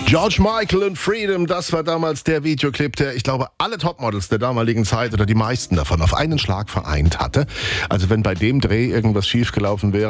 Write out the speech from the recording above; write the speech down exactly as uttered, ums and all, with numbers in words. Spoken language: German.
George Michael und Freedom, das war damals der Videoclip, der, ich glaube, alle Topmodels der damaligen Zeit oder die meisten davon auf einen Schlag vereint hatte. Also wenn bei dem Dreh irgendwas schiefgelaufen wäre,